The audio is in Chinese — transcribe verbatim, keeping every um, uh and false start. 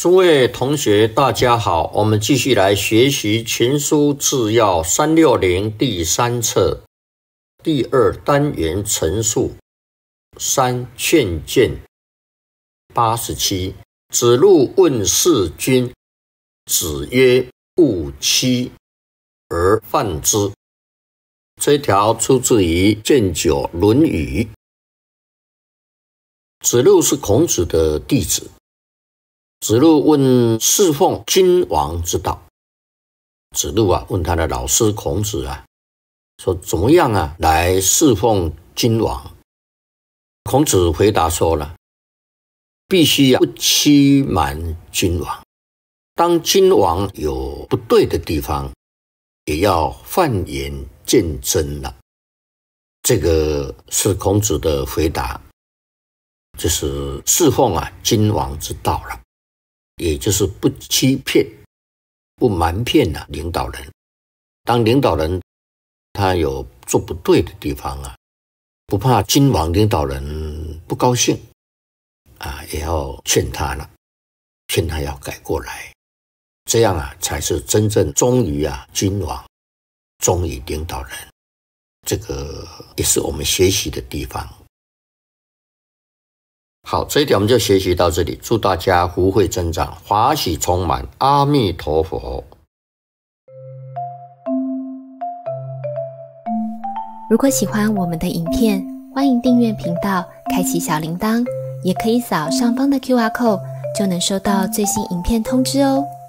诸位同学大家好，我们继续来学习群书治要三六零第三册第二单元陈述三劝谏八十七。子路问事君，子曰：勿欺而犯之。这条出自于卷九《论语》。子路是孔子的弟子，子路问侍奉君王之道。子路啊，问他的老师孔子啊，说怎么样啊来侍奉君王？孔子回答说了，必须啊不欺瞒君王。当君王有不对的地方，也要犯言见真了。这个是孔子的回答，就是侍奉啊君王之道了，也就是不欺骗、不瞒骗啊领导人。当领导人他有做不对的地方啊，不怕君王领导人不高兴啊，也要劝他了，劝他要改过来，这样啊才是真正忠于啊君王，忠于领导人。这个也是我们学习的地方。好，这一点我们就学习到这里，祝大家福慧增长，法喜充满，阿弥陀佛。 如果喜欢我们的影片，欢迎订阅频道，开启小铃铛，也可以扫上方的 Q R code， 就能收到最新影片通知哦。